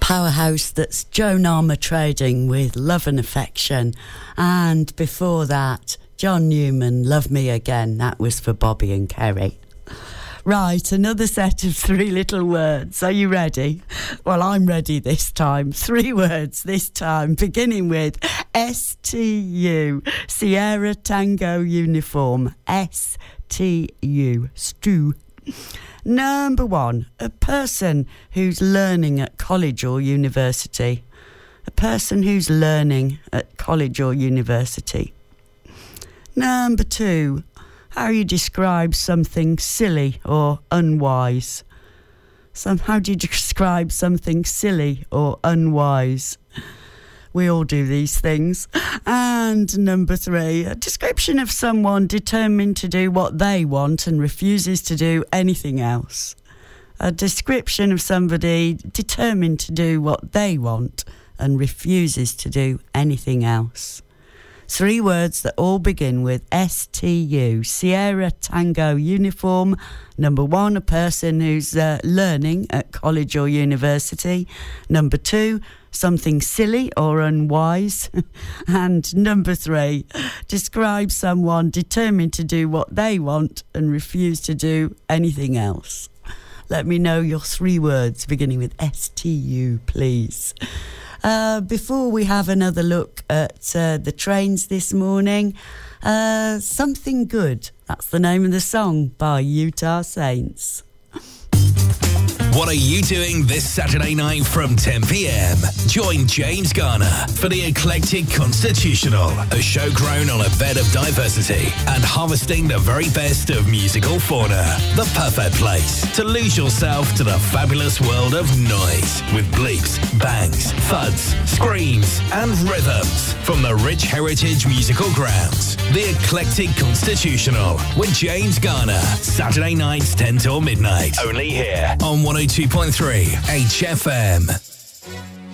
powerhouse that's Joan Armatrading with Love and Affection. And before that, John Newman, Love Me Again. That was for Bobby and Kerry. Right, another set of three little words. Are you ready? Well, I'm ready this time. Three words this time, beginning with STU, Sierra Tango Uniform. STU, stew. Number one, a person who's learning at college or university. A person who's learning at college or university. Number two, how you describe something silly or unwise. How do you describe something silly or unwise? We all do these things. And number three, a description of someone determined to do what they want and refuses to do anything else. A description of somebody determined to do what they want and refuses to do anything else. Three words that all begin with STU, Sierra Tango Uniform. Number one, a person who's learning at college or university. Number two, something silly or unwise. And number three, describe someone determined to do what they want and refuse to do anything else. Let me know your three words beginning with STU, please. Before we have another look at the trains this morning, Something Good. That's the name of the song by Utah Saints. What are you doing this Saturday night from 10 p.m? Join James Garner for the Eclectic Constitutional, a show grown on a bed of diversity and harvesting the very best of musical fauna. The perfect place to lose yourself to the fabulous world of noise with bleeps, bangs, thuds, screams and rhythms from the rich heritage musical grounds. The Eclectic Constitutional with James Garner, Saturday nights 10 till midnight. Only here on 102.3 HFM.